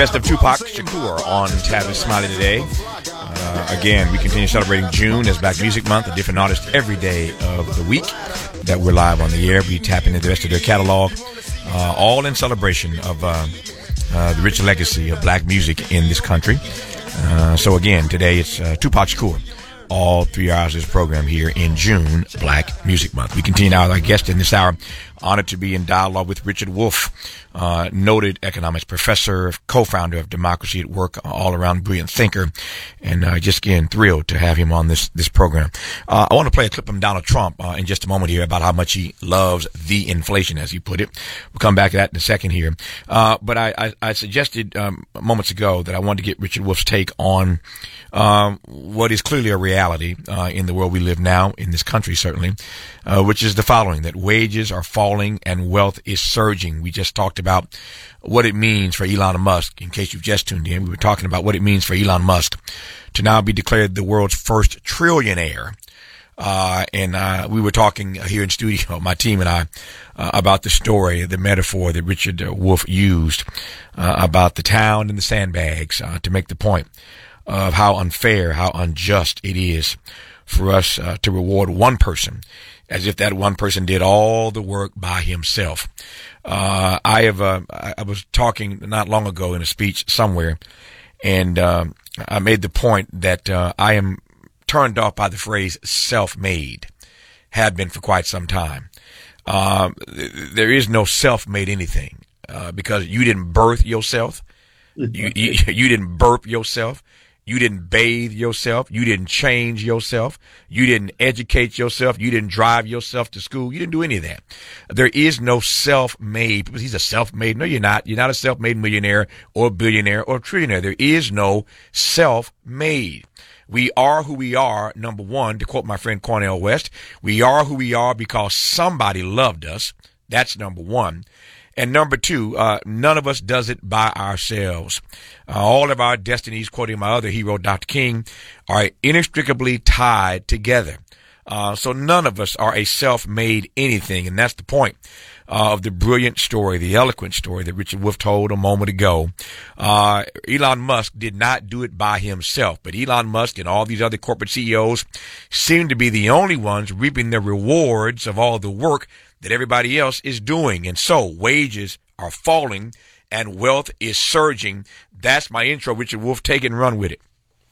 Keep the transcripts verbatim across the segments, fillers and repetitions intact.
Best of Tupac Shakur on Tavis Smiley today. Uh, again, we continue celebrating June as Black Music Month, a different artist every day of the week that we're live on the air. We tap into the rest of their catalog, uh, all in celebration of uh, uh, the rich legacy of black music in this country. Uh, so again, today it's uh, Tupac Shakur. All three hours of this program here in June, Black Music Month. We continue now with our guest in this hour. Honored to be in dialogue with Richard Wolff, uh, noted economics professor, co-founder of Democracy at Work, all around brilliant thinker, and uh, just again thrilled to have him on this this program. Uh, I want to play a clip from Donald Trump uh, in just a moment here about how much he loves the inflation, as you put it. We'll come back to that in a second here. Uh, but I, I, I suggested um, moments ago that I wanted to get Richard Wolff's take on um, what is clearly a reality uh, in the world we live now, in this country certainly, uh, which is the following: that wages are falling and wealth is surging. We just talked about what it means for Elon Musk. In case you've just tuned in, we were talking about what it means for Elon Musk to now be declared the world's first trillionaire. Uh, and uh, we were talking here in studio, my team and I, uh, about the story, the metaphor that Richard uh, Wolff used uh, about the town and the sandbags uh, to make the point of how unfair, how unjust it is for us uh, to reward one person as if that one person did all the work by himself. Uh, I have, uh, I was talking not long ago in a speech somewhere, and um, I made the point that uh, I am turned off by the phrase self-made, had been for quite some time. Uh, there is no self-made anything uh, because you didn't birth yourself. You, you, you didn't burp yourself. You didn't bathe yourself. You didn't change yourself. You didn't educate yourself. You didn't drive yourself to school. You didn't do any of that. There is no self-made. He's a self-made. No, you're not. You're not a self-made millionaire or billionaire or trillionaire. There is no self-made. We are who we are, number one, to quote my friend Cornel West. We are who we are because somebody loved us. That's number one. And number two, uh, none of us does it by ourselves. Uh, all of our destinies, quoting my other hero, Doctor King, are inextricably tied together. Uh, so none of us are a self-made anything. And that's the point uh, of the brilliant story, the eloquent story that Richard Wolff told a moment ago. Uh, Elon Musk did not do it by himself, but Elon Musk and all these other corporate C E Os seem to be the only ones reaping the rewards of all the work that everybody else is doing. And so wages are falling and wealth is surging. That's my intro. Richard Wolff, take it and run with it.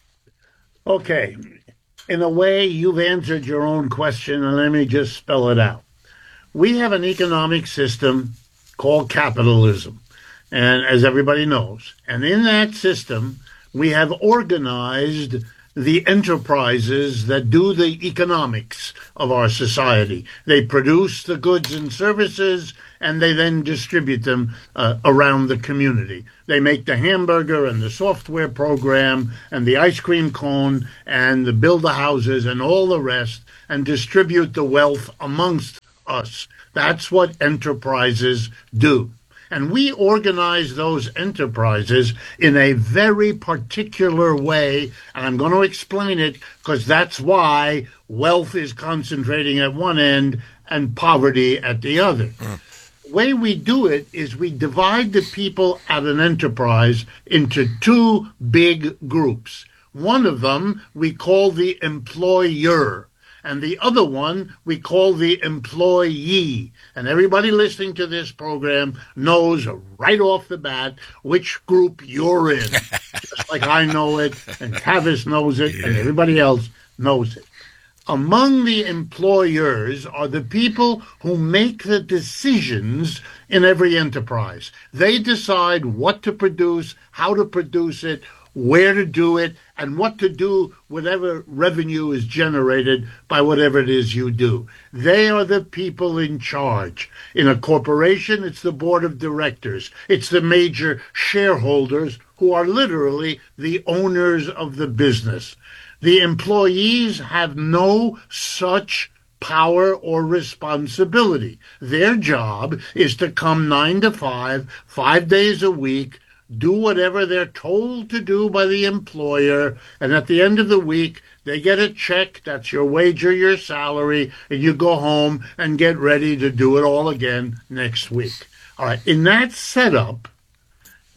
Okay. In a way, you've answered your own question, and let me just spell it out. We have an economic system called capitalism, and as everybody knows, and in that system, we have organized the enterprises that do the economics of our society. They produce the goods and services, and they then distribute them uh, around the community. They make the hamburger and the software program and the ice cream cone and the build the houses and all the rest and distribute the wealth amongst us. That's what enterprises do. And we organize those enterprises in a very particular way, and I'm going to explain it because that's why wealth is concentrating at one end and poverty at the other. Mm. The way we do it is we divide the people at an enterprise into two big groups. One of them we call the employer, and the other one we call the employee. And everybody listening to this program knows right off the bat which group you're in, just like I know it, and Tavis knows it, yeah. and everybody else knows it. Among the employers are the people who make the decisions in every enterprise. They decide what to produce, how to produce it, where to do it, and what to do whatever revenue is generated by whatever it is you do. They are the people in charge. In a corporation, it's the board of directors. It's the major shareholders who are literally the owners of the business. The employees have no such power or responsibility. Their job is to come nine to five, five days a week, do whatever they're told to do by the employer, and at the end of the week, they get a check, that's your wage or your salary, and you go home and get ready to do it all again next week. All right, in that setup,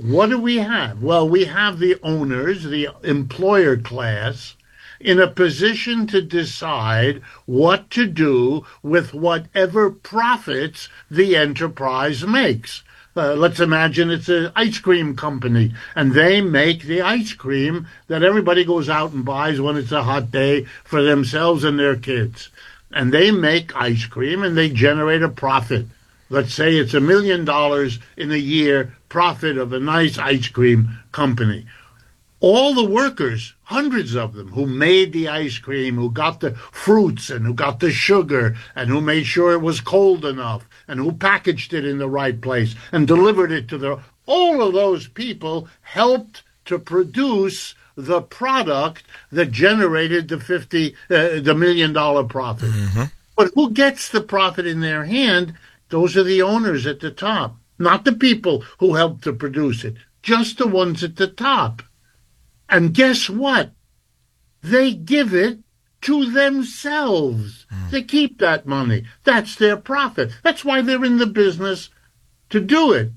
what do we have? Well, we have the owners, the employer class, in a position to decide what to do with whatever profits the enterprise makes. Uh, let's imagine it's an ice cream company, and they make the ice cream that everybody goes out and buys when it's a hot day for themselves and their kids. And they make ice cream, and they generate a profit. Let's say it's a million dollars in a year profit of a nice ice cream company. All the workers, hundreds of them, who made the ice cream, who got the fruits and who got the sugar and who made sure it was cold enough and who packaged it in the right place and delivered it to the... All of those people helped to produce the product that generated the fifty, uh, the million dollar profit. Mm-hmm. But who gets the profit in their hand? Those are the owners at the top, not the people who helped to produce it, just the ones at the top. And guess what? They give it to themselves. Mm. They keep that money. That's their profit. That's why they're in the business to do it.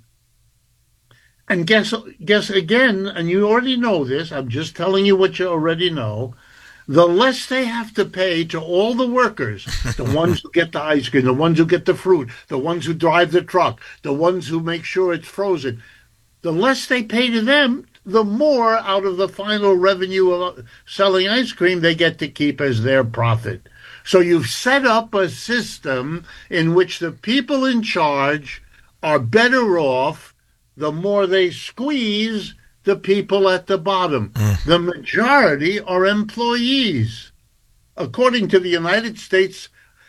And guess, guess again, and you already know this, I'm just telling you what you already know, the less they have to pay to all the workers, the ones who get the ice cream, the ones who get the fruit, the ones who drive the truck, the ones who make sure it's frozen, the less they pay to them, the more out of the final revenue of selling ice cream they get to keep as their profit. So you've set up a system in which the people in charge are better off the more they squeeze the people at the bottom. Mm. The majority are employees. According to the United States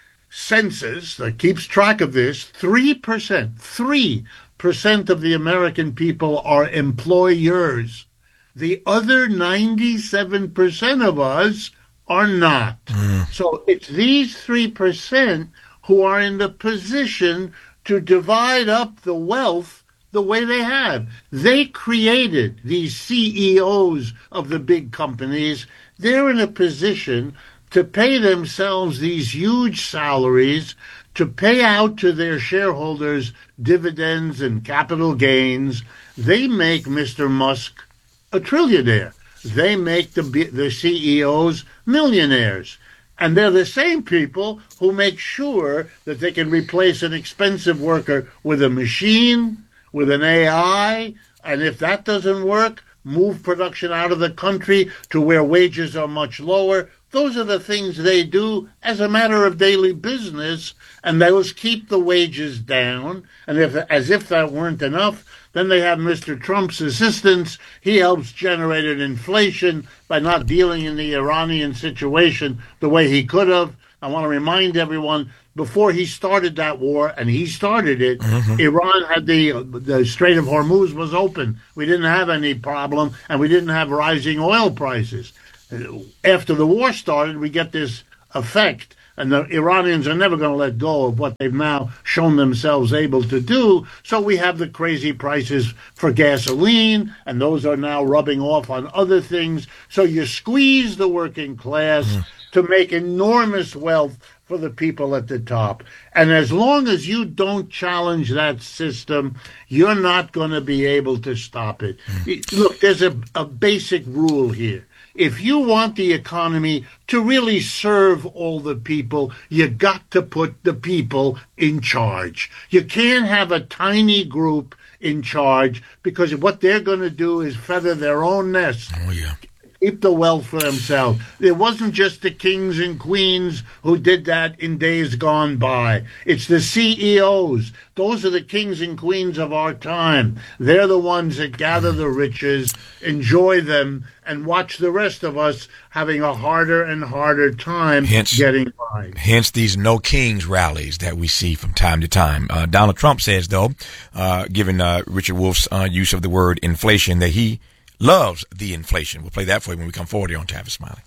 Census that keeps track of this, three percent, three percent of the American people are employers. The other ninety-seven percent of us are not. Mm. So it's these three percent who are in the position to divide up the wealth the way they have. They created these C E Os of the big companies. They're in a position to pay themselves these huge salaries, to pay out to their shareholders dividends and capital gains. They make Mister Musk a trillionaire. They make the the C E Os millionaires. And they're the same people who make sure that they can replace an expensive worker with a machine, with an A I, and if that doesn't work, move production out of the country to where wages are much lower. Those are the things they do as a matter of daily business, and those keep the wages down. And if, as if that weren't enough, then they have Mister Trump's assistance. He helps generate an inflation by not dealing in the Iranian situation the way he could have. I want to remind everyone, before he started that war, and he started it, mm-hmm. Iran had the the Strait of Hormuz was open. We didn't have any problem, and we didn't have rising oil prices. After the war started, we get this effect, and the Iranians are never going to let go of what they've now shown themselves able to do. So we have the crazy prices for gasoline, and those are now rubbing off on other things. So you squeeze the working class mm-hmm. to make enormous wealth for the people at the top. And as long as you don't challenge that system, you're not going to be able to stop it. Mm-hmm. Look, there's a, a basic rule here. If you want the economy to really serve all the people, you got to put the people in charge. You can't have a tiny group in charge, because what they're going to do is feather their own nest. Oh, yeah. Keep the wealth for themselves. It wasn't just the kings and queens who did that in days gone by. It's the C E Os. Those are the kings and queens of our time. They're the ones that gather the riches, enjoy them, and watch the rest of us having a harder and harder time hence, getting by. Hence these no kings rallies that we see from time to time. Uh, Donald Trump says, though, uh, given uh, Richard Wolff's uh, use of the word inflation, that he loves the inflation. We'll play that for you when we come forward here on Tavis Smiley.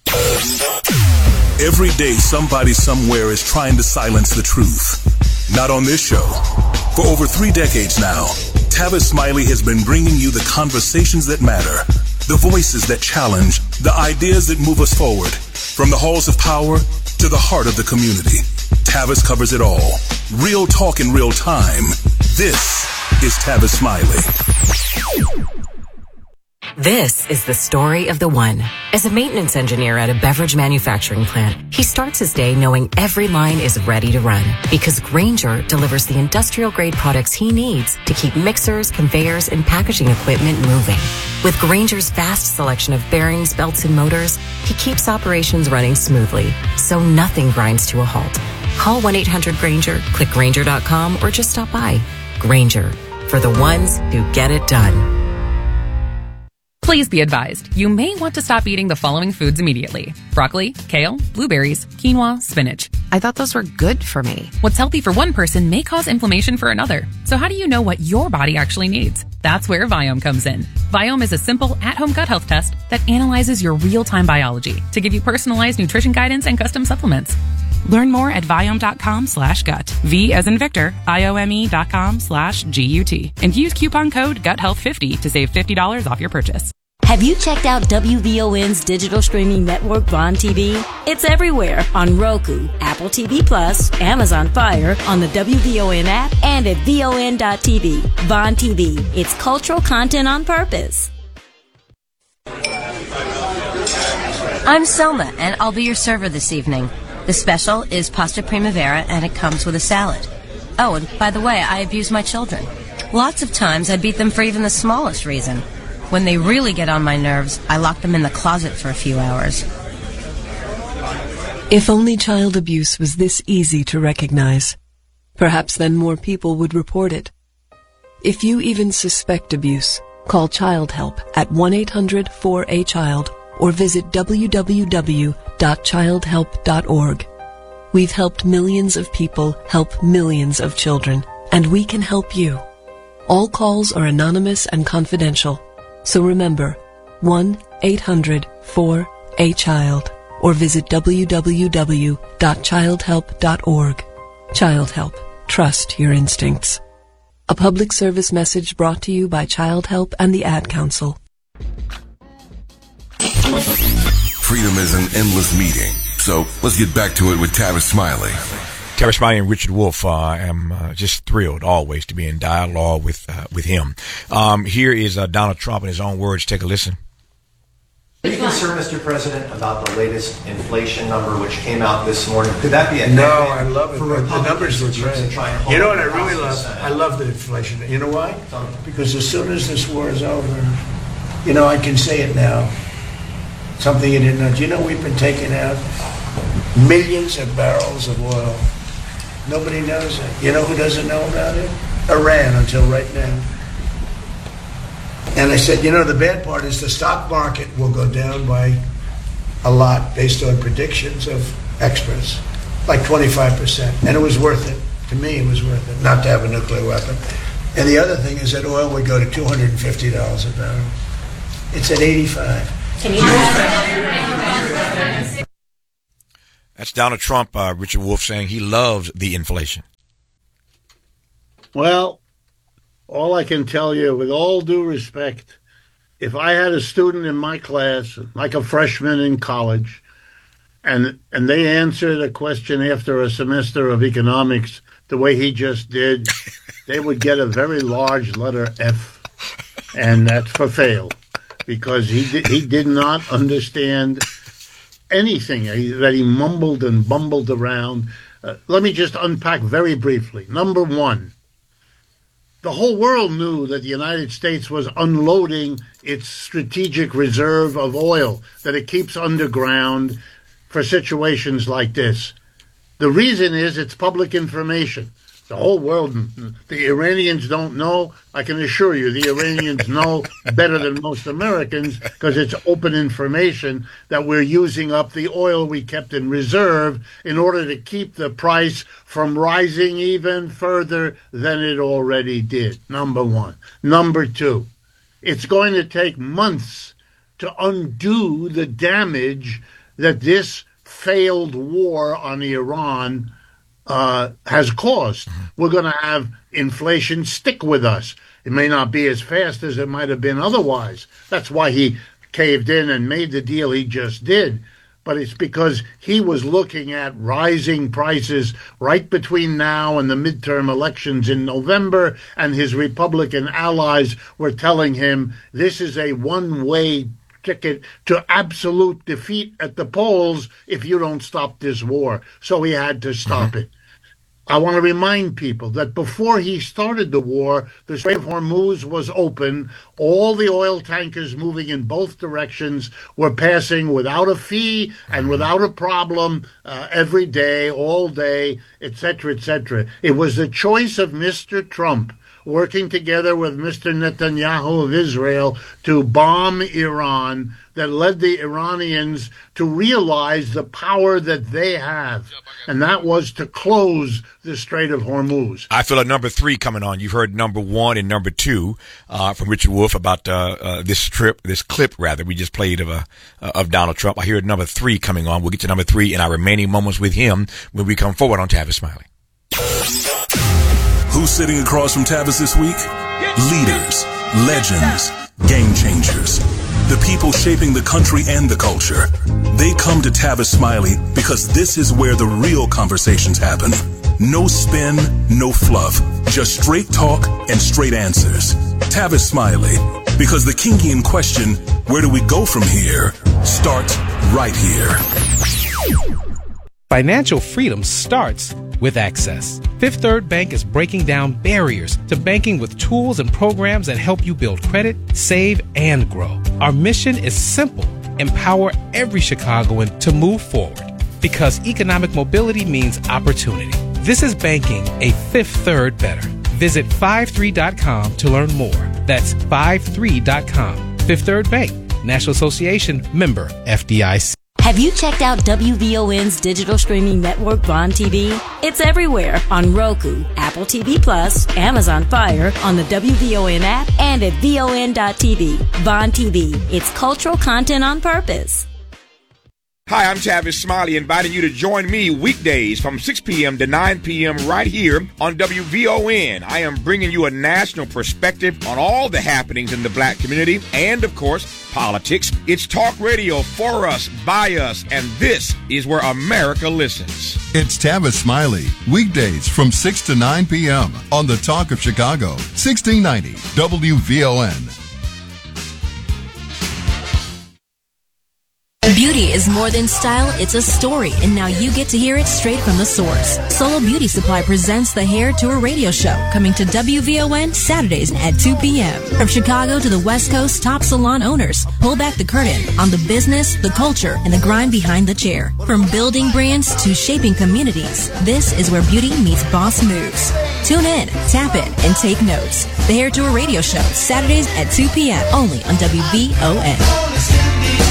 Every day, somebody somewhere is trying to silence the truth. Not on this show. For over three decades now, Tavis Smiley has been bringing you the conversations that matter, the voices that challenge, the ideas that move us forward, from the halls of power to the heart of the community. Tavis covers it all. Real talk in real time. This is Tavis Smiley. This is the story of the one. As a maintenance engineer at a beverage manufacturing plant, he starts his day knowing every line is ready to run because Grainger delivers the industrial-grade products he needs to keep mixers, conveyors, and packaging equipment moving. With Grainger's vast selection of bearings, belts, and motors, he keeps operations running smoothly, so nothing grinds to a halt. Call one eight hundred Grainger, click Grainger dot com, or just stop by. Grainger, for the ones who get it done. Please be advised, you may want to stop eating the following foods immediately. Broccoli, kale, blueberries, quinoa, spinach. I thought those were good for me. What's healthy for one person may cause inflammation for another. So how do you know what your body actually needs? That's where Viome comes in. Viome is a simple, at-home gut health test that analyzes your real-time biology to give you personalized nutrition guidance and custom supplements. Learn more at Viome.com slash gut. V as in Victor, I-O-M-E dot com slash G-U-T. And use coupon code gut health fifty to save fifty dollars off your purchase. Have you checked out W V O N's digital streaming network, Vaughn T V? It's everywhere on Roku, Apple T V Plus, Amazon Fire, on the W V O N app, and at V O N dot T V. Vaughn T V. It's cultural content on purpose. I'm Selma, and I'll be your server this evening. The special is pasta primavera, and it comes with a salad. Oh, and by the way, I abuse my children. Lots of times I beat them for even the smallest reason. When they really get on my nerves, I lock them in the closet for a few hours. If only child abuse was this easy to recognize, perhaps then more people would report it. If you even suspect abuse, call Child Help at one eight hundred four A child or visit w w w dot child help dot org. We've helped millions of people help millions of children, and we can help you. All calls are anonymous and confidential. So remember, one eight hundred four A child or visit w w w dot child help dot org. Child Help. Trust your instincts. A public service message brought to you by Child Help and the Ad Council. Freedom is an endless meeting, so let's get back to it with Tavis Smiley. Tavis Smiley and Richard Wolff. Uh, I am uh, just thrilled always to be in dialogue with uh, with him. Um, here is uh, Donald Trump in his own words. Take a listen. Are you concerned, Mister President, about the latest inflation number which came out this morning? Could that be a no? I love it. For the numbers are great. You know what I really love? I love the inflation. You know why? Because as soon as this war is over, you know, I can say it now. Something you didn't know. Do you know we've been taking out millions of barrels of oil? Nobody knows it. You know who doesn't know about it? Iran, until right now. And I said, you know, the bad part is the stock market will go down by a lot based on predictions of experts, like twenty-five percent. And it was worth it. To me, it was worth it, not to have a nuclear weapon. And the other thing is that oil would go to two hundred fifty dollars a barrel. It's at eighty-five. Can you That's Donald Trump, uh, Richard Wolff, saying he loves the inflation. Well, all I can tell you, with all due respect, if I had a student in my class, like a freshman in college, and and they answered a question after a semester of economics the way he just did, they would get a very large letter F, and that's for fail, because he did, he did not understand anything that he mumbled and bumbled around. Uh, let me just unpack very briefly. Number one, the whole world knew that the United States was unloading its strategic reserve of oil that it keeps underground for situations like this. The reason is it's public information. The whole world, the Iranians don't know. I can assure you, the Iranians know better than most Americans because it's open information that we're using up the oil we kept in reserve in order to keep the price from rising even further than it already did, number one. Number two, it's going to take months to undo the damage that this failed war on Iran Uh, has caused. We're going to have inflation stick with us. It may not be as fast as it might have been otherwise. That's why he caved in and made the deal he just did. but it's because he was looking at rising prices right between now and the midterm elections in November, and his Republican allies were telling him this is a one-way ticket to absolute defeat at the polls if you don't stop this war. So he had to stop mm-hmm. it. I want to remind people that before he started the war, the Strait of Hormuz was open. All the oil tankers moving in both directions were passing without a fee and without a problem uh, every day, all day, et cetera, et cetera. It was the choice of Mister Trump working together with Mister Netanyahu of Israel to bomb Iran that led the Iranians to realize the power that they have, and that was to close the Strait of Hormuz. I feel a number three coming on. You've heard number one and number two uh, from Richard Wolff about uh, uh, this trip, this clip rather we just played of uh, uh, of Donald Trump. I hear number three coming on. We'll get to number three in our remaining moments with him when we come forward on Tavis Smiley. Who's sitting across from Tavis this week? Leaders, legends, game changers. The people shaping the country and the culture. They come to Tavis Smiley because this is where the real conversations happen. No spin, no fluff. Just straight talk and straight answers. Tavis Smiley. Because the kinky question, where do we go from here, starts right here. Financial freedom starts with access. Fifth Third Bank is breaking down barriers to banking with tools and programs that help you build credit, save, and grow. Our mission is simple: empower every Chicagoan to move forward, because economic mobility means opportunity. This is banking a Fifth Third better. Visit five three dot com to learn more. That's five three dot com. Fifth Third Bank, National Association, member F D I C. Have you checked out W V O N's digital streaming network, Vaughn T V? It's everywhere on Roku, Apple T V Plus, Amazon Fire, on the W V O N app, and at V O N dot T V. Vaughn T V. It's cultural content on purpose. Hi, I'm Tavis Smiley, inviting you to join me weekdays from six p.m. to nine p.m. right here on W V O N. I am bringing you a national perspective on all the happenings in the black community and, of course, politics. It's talk radio for us, by us, and this is where America listens. It's Tavis Smiley, weekdays from six to nine p.m. on the Talk of Chicago, sixteen ninety W V O N. Beauty is more than style, it's a story, and now you get to hear it straight from the source. Solo Beauty Supply presents the Hair Tour radio show, coming to W V O N Saturdays at two p.m. From Chicago to the West Coast, top salon owners pull back the curtain on the business, the culture, and the grind behind the chair. From building brands to shaping communities, this is where beauty meets boss moves. Tune in, tap in, and take notes. The Hair Tour radio show, Saturdays at two p.m. only on W V O N.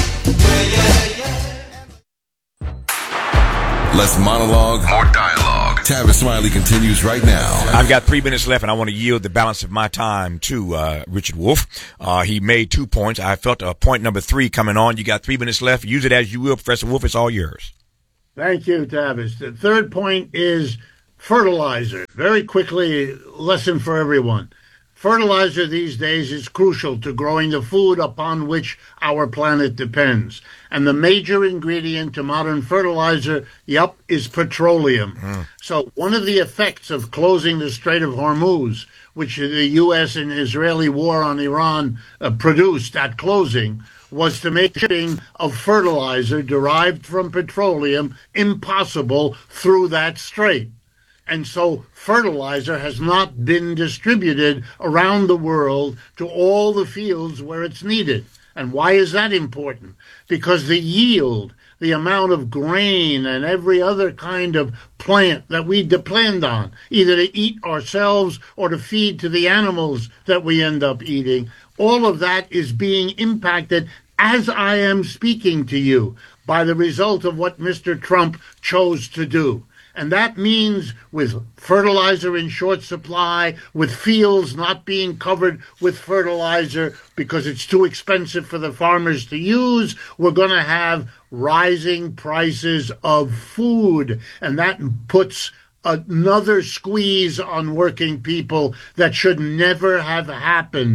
Less monologue, more dialogue. Tavis Smiley continues right now. I've got three minutes left, and I want to yield the balance of my time to uh, Richard Wolff. Uh, he made two points. I felt uh, point number three coming on. You got three minutes left. Use it as you will, Professor Wolff. It's all yours. Thank you, Tavis. The third point is fertilizer. Very quickly, lesson for everyone. Fertilizer these days is crucial to growing the food upon which our planet depends. And the major ingredient to modern fertilizer, yep, is petroleum. Mm. So one of the effects of closing the Strait of Hormuz, which the U S and Israeli war on Iran uh, produced at closing, was to make shipping of fertilizer derived from petroleum impossible through that strait. And so fertilizer has not been distributed around the world to all the fields where it's needed. And why is that important? Because the yield, the amount of grain and every other kind of plant that we depend on, either to eat ourselves or to feed to the animals that we end up eating, all of that is being impacted as I am speaking to you by the result of what Mister Trump chose to do. And that means with fertilizer in short supply, with fields not being covered with fertilizer because it's too expensive for the farmers to use, we're going to have rising prices of food. And that puts another squeeze on working people that should never have happened.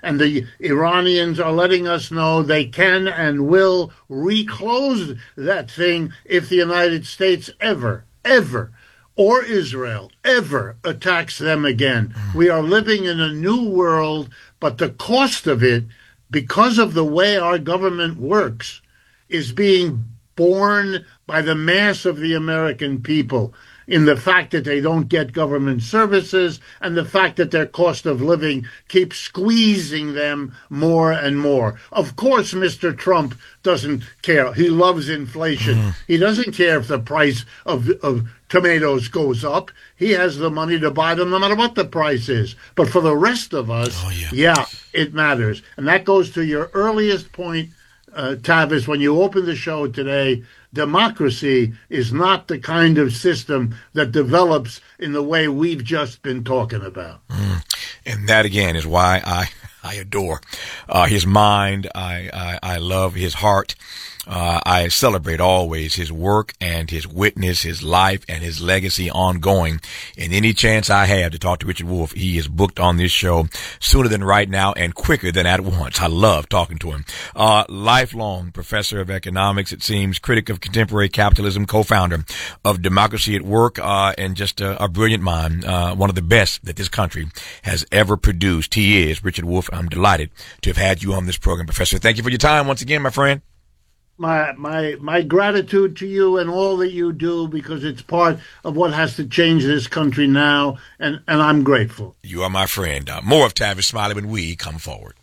And the Iranians are letting us know they can and will reclose that thing if the United States ever, ever, or Israel ever attacks them again. We are living in a new world, but the cost of it, because of the way our government works, is being borne by the mass of the American people, in the fact that they don't get government services and the fact that their cost of living keeps squeezing them more and more. Of course, Mister Trump doesn't care. He loves inflation. Mm. He doesn't care if the price of, of tomatoes goes up. He has the money to buy them no matter what the price is. But for the rest of us, oh, yeah. yeah, it matters. And that goes to your earliest point, uh, Tavis, when you opened the show today. Democracy is not the kind of system that develops in the way we've just been talking about. Mm. And that, again, is why I, I adore uh, his mind. I, I, I love his heart. Uh, I celebrate always his work and his witness, his life and his legacy ongoing. And any chance I have to talk to Richard Wolff, he is booked on this show sooner than right now and quicker than at once. I love talking to him. Uh, lifelong professor of economics, it seems, critic of contemporary capitalism, co-founder of Democracy at Work, uh, and just a, a brilliant mind, uh, one of the best that this country has ever produced. He is Richard Wolff. I'm delighted to have had you on this program, Professor. Thank you for your time once again, my friend. My my my gratitude to you and all that you do, because it's part of what has to change this country now, and, and I'm grateful. You are my friend. Uh, more of Tavis Smiley when we come forward.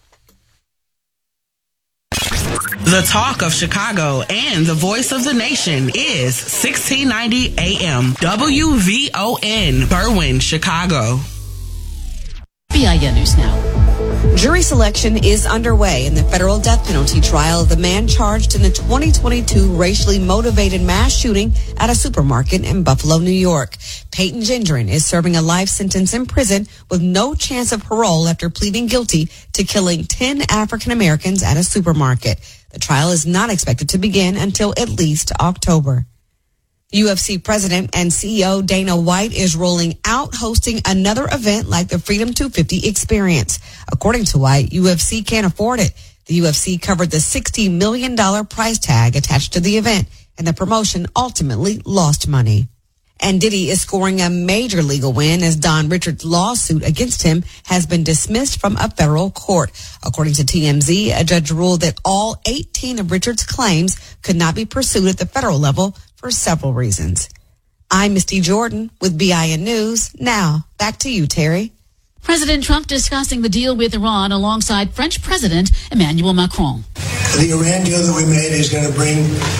The talk of Chicago and the voice of the nation is sixteen ninety A M W V O N, Berwyn, Chicago. B I N News Now. Jury selection is underway in the federal death penalty trial of the man charged in the twenty twenty-two racially motivated mass shooting at a supermarket in Buffalo, New York. Peyton Gendron is serving a life sentence in prison with no chance of parole after pleading guilty to killing ten African Americans at a supermarket. The trial is not expected to begin until at least October. U F C president and C E O Dana White is rolling out hosting another event like the Freedom two fifty experience. According to White, U F C can't afford it. The U F C covered the sixty million dollars price tag attached to the event, and the promotion ultimately lost money. And Diddy is scoring a major legal win as Don Richards' lawsuit against him has been dismissed from a federal court. According to T M Z, a judge ruled that all eighteen of Richards' claims could not be pursued at the federal level for several reasons. I'm Misty Jordan with B I N News. Now, back to you, Terry. President Trump discussing the deal with Iran alongside French President Emmanuel Macron. The Iran deal that we made is going to bring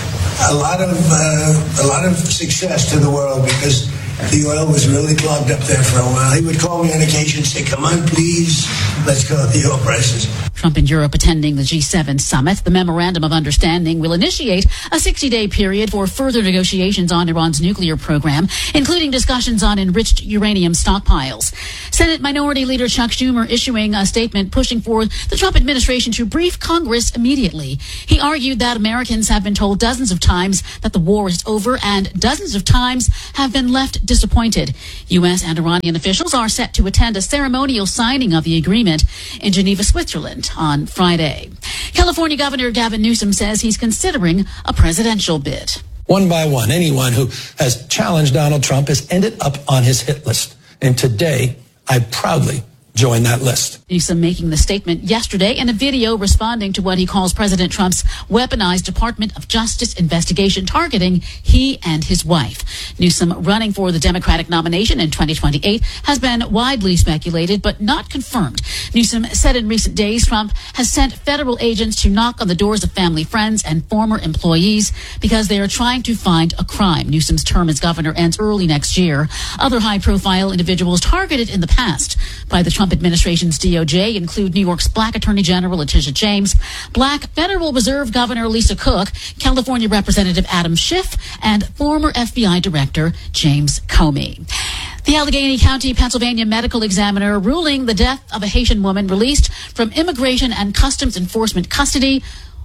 a lot of uh, a lot of success to the world, because the oil was really clogged up there for a while. He would call me on occasion and say, "Come on, please, let's go with the oil prices." Trump in Europe attending the G seven summit. The Memorandum of Understanding will initiate a sixty-day period for further negotiations on Iran's nuclear program, including discussions on enriched uranium stockpiles. Senate Minority Leader Chuck Schumer issuing a statement pushing for the Trump administration to brief Congress immediately. He argued that Americans have been told dozens of times that the war is over, and dozens of times have been left disappointed. U S and Iranian officials are set to attend a ceremonial signing of the agreement in Geneva, Switzerland on Friday. California Governor Gavin Newsom says he's considering a presidential bid. One by one, anyone who has challenged Donald Trump has ended up on his hit list. And today, I proudly join that list. Newsom making the statement yesterday in a video responding to what he calls President Trump's weaponized Department of Justice investigation targeting he and his wife. Newsom running for the Democratic nomination in twenty twenty-eight has been widely speculated but not confirmed. Newsom said in recent days Trump has sent federal agents to knock on the doors of family, friends, and former employees because they are trying to find a crime. Newsom's term as governor ends early next year. Other high-profile individuals targeted in the past by the Trump administration's D O J include New York's Black Attorney General Letitia James, Black Federal Reserve Governor Lisa Cook, California Representative Adam Schiff, and former F B I Director James Comey. The Allegheny County, Pennsylvania medical examiner ruling the death of a Haitian woman released from Immigration and Customs Enforcement custody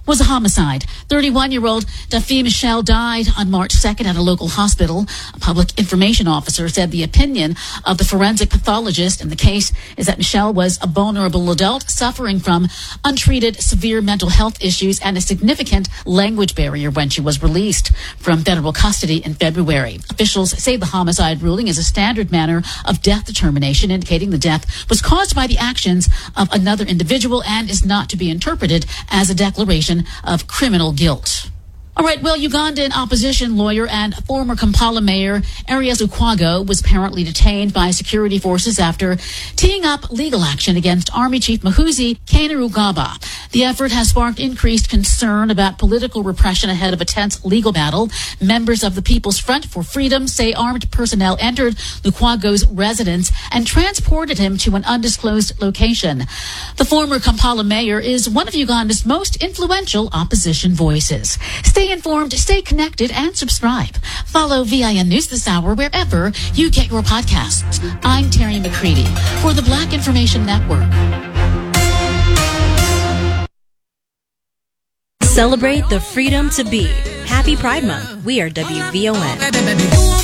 was a homicide. thirty-one-year-old Daphne Michelle died on March second at a local hospital. A public information officer said the opinion of the forensic pathologist in the case is that Michelle was a vulnerable adult suffering from untreated severe mental health issues and a significant language barrier when she was released from federal custody in February. Officials say the homicide ruling is a standard manner of death determination, indicating the death was caused by the actions of another individual and is not to be interpreted as a declaration of criminal guilt. All right, well, Ugandan opposition lawyer and former Kampala mayor Erias Lukwago was apparently detained by security forces after teeing up legal action against Army Chief Muhoozi Kainerugaba. The effort has sparked increased concern about political repression ahead of a tense legal battle. Members of the People's Front for Freedom say armed personnel entered Lukwago's residence and transported him to an undisclosed location. The former Kampala mayor is one of Uganda's most influential opposition voices. Stay informed, stay connected, and subscribe. Follow V I N News this hour wherever you get your podcasts. I'm Terry McCready for the Black Information Network. Celebrate the freedom to be. Happy Pride Month. We are W V O N.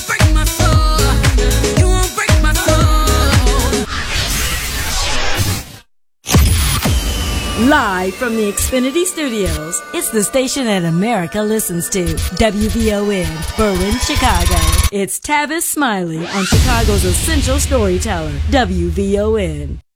Live from the Xfinity Studios, it's the station that America listens to. W V O N, Berwyn, Chicago. It's Tavis Smiley on Chicago's essential storyteller, W V O N.